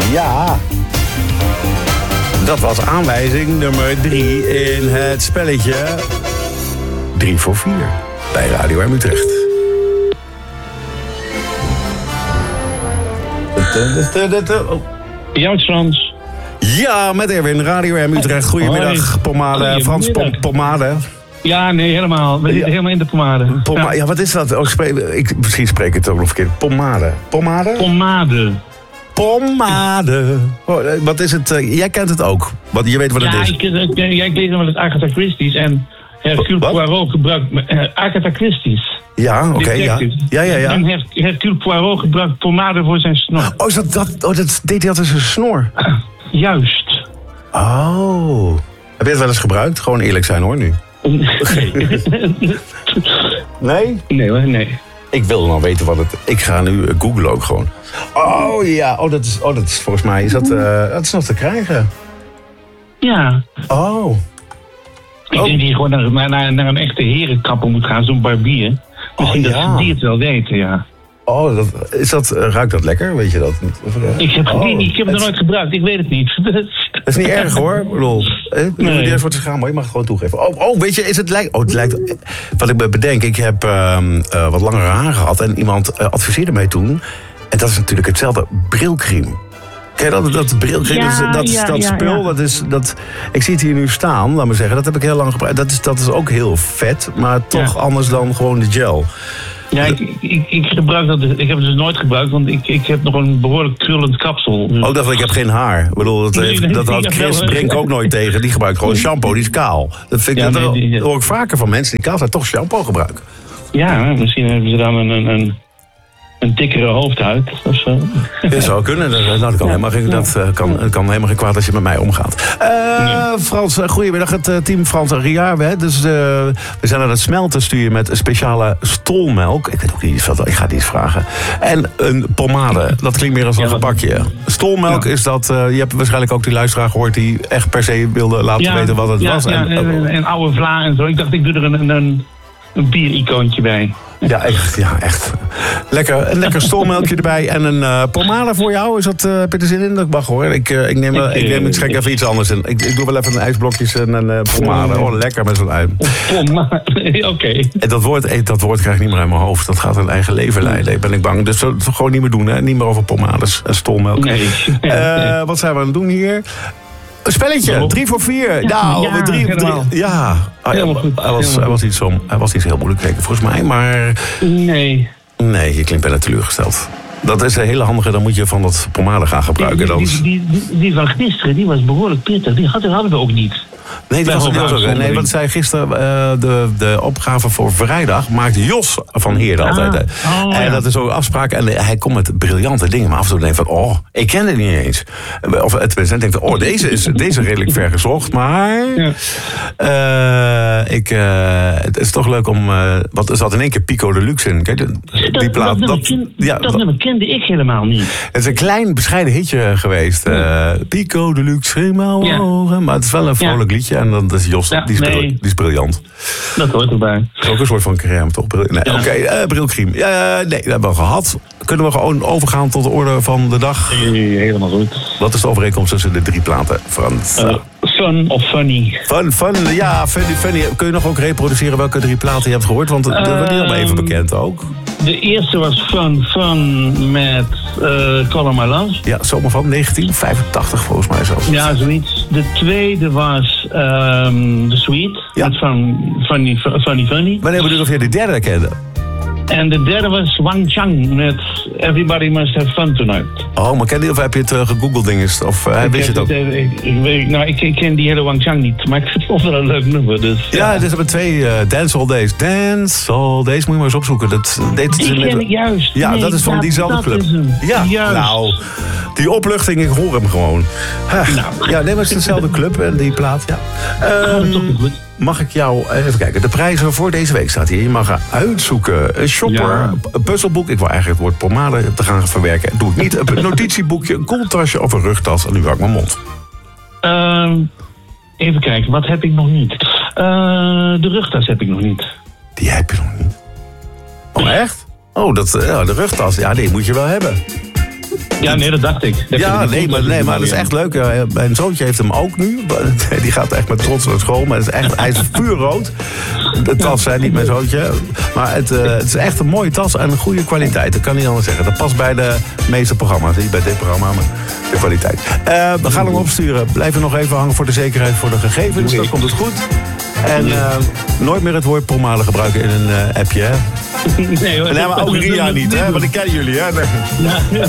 Ja. Dat was aanwijzing nummer 3 in het spelletje 3 voor 4 bij Radio M Utrecht. Ja, met Frans. Ja, met Erwin, Radio M Utrecht. Goedemiddag, pomade. Frans Pomade. Ja, nee, helemaal. We zitten helemaal in de pomade. Ja, wat is dat? Misschien spreek ik het ook nog verkeerd. Pomade. Pomade? Pomade. Pomade. Wat is het? Jij kent het ook. Je weet wat het is. Ja, ik lees hem wel het Agatha Christie's en Hercule Poirot gebruikt... Agatha Christie's. Ja, oké, ja. En Hercule Poirot gebruikt pomade voor zijn snor. Oh, dat deed hij altijd zijn snor? Juist. Oh. Heb je het wel eens gebruikt? Gewoon eerlijk zijn hoor, nu. Nee? Nee hoor, nee. Ik wil nou weten wat het... Ik ga nu googlen ook gewoon. Oh ja, dat is volgens mij... dat is nog te krijgen. Ja. Oh. Ik denk dat je gewoon naar een echte herenkapper moet gaan, zo'n barbier. Misschien dat ze die het wel weten, ja. Oh, ruikt dat lekker? Weet je dat niet? Ik heb het nog nooit gebruikt, ik weet het niet. Dat is niet erg hoor, ik bedoel. Nee. Je wordt schaam, maar je mag het gewoon toegeven. Het lijkt... het lijkt... Wat ik me bedenk, ik heb wat langere haar gehad en iemand adviseerde mij toen. En dat is natuurlijk hetzelfde, brilcreme. Kijk, dat brilcreme, dat spul, ik zie het hier nu staan, laat maar zeggen. Dat heb ik heel lang gebruikt. Dat is ook heel vet, maar toch anders dan gewoon de gel. Ja, ik gebruik dat. Ik heb het dus nooit gebruikt, want ik heb nog een behoorlijk krullend kapsel. Dus... Oh, dacht ik heb geen haar. Ik bedoel, dat had Chris Brink ook nooit tegen. Die gebruikt gewoon shampoo, die is kaal. Dat vind ik dat hoor ik vaker van mensen die kaal zijn, toch shampoo gebruiken. Ja, misschien hebben ze dan een dikkere hoofdhuid of zo. Dat zou kunnen. Dat kan helemaal geen kwaad als je met mij omgaat. Frans, goedemiddag. Het team Frans en Ria. We zijn aan het smelten sturen met speciale stolmelk. Ik weet ook niet wat. Ik ga het eens vragen. En een pomade. Dat klinkt meer als een gebakje. Stolmelk is dat... je hebt waarschijnlijk ook die luisteraar gehoord die echt per se wilde laten weten wat het was. En oude vla en zo. Ik dacht, ik doe er een biericoontje bij. Ja, echt. Een lekker stolmelkje erbij en een pomade voor jou. Heb je er zin in? Dat mag hoor. Ik schenk even iets anders in. Ik doe wel even een ijsblokjes en een pomade. Oh, lekker met zo'n ui. Pomade, oké. En dat woord krijg ik niet meer uit mijn hoofd. Dat gaat een eigen leven leiden, ben ik bang. Dus dat gewoon niet meer doen, hè. Niet meer over pomades en stolmelk. Nee. Wat zijn we aan het doen hier? Een spelletje, 3 voor 4. Nou, 3. Ja. Hij was niet zo heel moeilijk, denk ik, volgens mij, maar... Nee, je klinkt bijna teleurgesteld. Dat is een hele handige, dan moet je van dat pomade gaan gebruiken. Die van gisteren, die was behoorlijk pittig. Die hadden we ook niet. Nee, wat zei gisteren, de opgave voor vrijdag maakt Jos van Heerden altijd. En dat is ook afspraak. En hij komt met briljante dingen. Maar af en toe denk ik van, ik ken het niet eens. Of het denkt van, deze is redelijk ver gezocht. Maar het is toch leuk om... want er zat in één keer Pico Deluxe in. Kijk, die plaat. Dat nummer kende ik helemaal niet. Het is een klein bescheiden hitje geweest. Pico Deluxe, helemaal. Maar het is wel een vrolijk liedje. En dan is Jos, die is briljant. Dat hoort erbij. Dat is ook een soort van crème, toch? Brilcreme. Dat hebben we gehad. Kunnen we gewoon overgaan tot de orde van de dag? Helemaal goed. Wat is de overeenkomst tussen de 3 platen, Frans? Fun of funny? Fun. Ja, funny. Kun je nog ook reproduceren welke 3 platen je hebt gehoord? Want dat wordt niet allemaal even bekend ook. De eerste was Fun met Color My Love. Ja, zomer van 1985 volgens mij zelfs. Ja, zoiets. De tweede was The Sweet. Ja. Met Funny. Wanneer bedoel je of je de derde kende? En de derde was Wang Chang met Everybody Must Have Fun Tonight. Oh, maar ken je of heb je het gegoogeld dinges? Of wist je het ook? Ik ken die hele Wang Chang niet, maar ik vond het wel een leuk nummer. Dus, ja, er zijn 2 Dance All Days. Dance All Days, moet je maar eens opzoeken. Die ken ik juist. Ja, dat is van diezelfde club. Ja, juist. Nou, die opluchting, ik hoor hem gewoon. Ja, nee, maar het is dezelfde club en die plaat, ja. Toch goed. Mag ik jou even kijken? De prijzen voor deze week staat hier. Je mag er uitzoeken. Een shopper, een puzzelboek. Ik wil eigenlijk het woord pomade te gaan verwerken. Doe ik niet. Een notitieboekje, een koeltasje of een rugtas. En nu hou ik mijn mond. Even kijken, wat heb ik nog niet? De rugtas heb ik nog niet. Die heb je nog niet? Oh, echt? Oh, de rugtas. Ja, die moet je wel hebben. Ja, nee, dat dacht ik. Maar dat is echt leuk. Mijn zoontje heeft hem ook nu. Die gaat echt met trots naar school. Maar hij is vuurrood. De tas, niet mijn zoontje. Maar het is echt een mooie tas en een goede kwaliteit. Dat kan niet anders zeggen. Dat past bij de meeste programma's. Niet bij dit programma, maar de kwaliteit. We gaan hem opsturen. Blijf er nog even hangen voor de zekerheid voor de gegevens. Dan komt het goed. En nooit meer het woord pomade gebruiken in een appje, hè? Nee hoor. Nee, maar ook Ria niet, hè? Want ik ken jullie, hè? Nee.